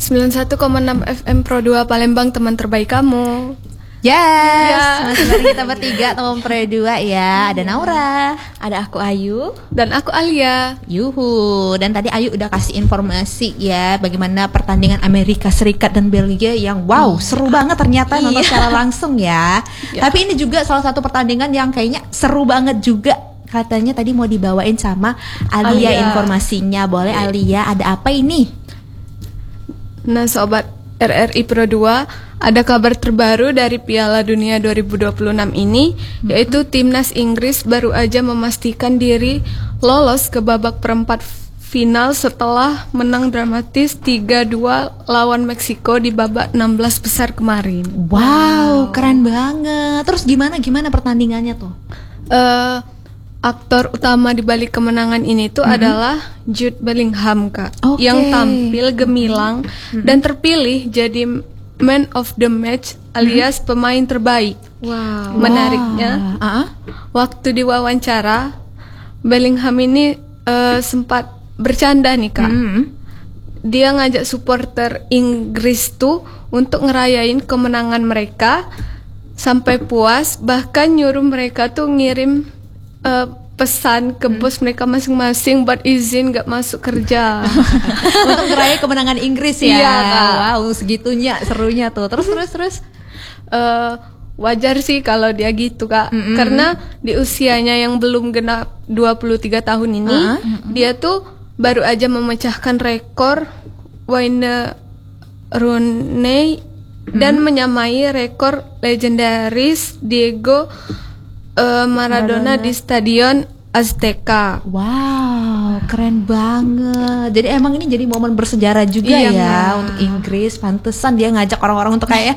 91,6 FM Pro 2 Palembang, teman terbaik kamu. Yes, masih bareng kita bertiga teman Pro 2 ya. Ada Naura, ada aku Ayu, dan aku Alia. Yuhu. Dan tadi Ayu udah kasih informasi ya bagaimana pertandingan Amerika Serikat dan Belgia yang seru banget ternyata nonton secara langsung ya. Tapi ini juga salah satu pertandingan yang kayaknya seru banget juga. Katanya tadi mau dibawain sama Alia informasinya. Boleh Alia, ada apa ini? Nah, sobat RRI Pro 2, ada kabar terbaru dari Piala Dunia 2026 ini, yaitu timnas Inggris baru aja memastikan diri lolos ke babak perempat final setelah menang dramatis 3-2 lawan Meksiko di babak 16 besar kemarin. Wow, keren banget. Terus gimana pertandingannya tuh? Aktor utama di balik kemenangan ini tuh adalah Jude Bellingham, Kak, yang tampil gemilang dan terpilih jadi Man of the Match alias pemain terbaik. Wow. Menariknya, waktu diwawancara Bellingham ini sempat bercanda nih, Kak. Dia ngajak supporter Inggris tuh untuk ngerayain kemenangan mereka sampai puas, bahkan nyuruh mereka tuh ngirim pesan ke bos mereka masing-masing buat izin gak masuk kerja untuk ngerayain kemenangan Inggris ya. Iya, Kak. Wow, segitunya serunya tuh. Terus wajar sih kalau dia gitu, Kak. Karena di usianya yang belum genap 23 tahun ini, dia tuh baru aja memecahkan rekor Wayne Rooney dan menyamai rekor legendaris Diego Maradona di Stadion Azteca. Wow, keren banget. Jadi emang ini jadi momen bersejarah juga ya untuk Inggris. Pantesan dia ngajak orang-orang untuk kayak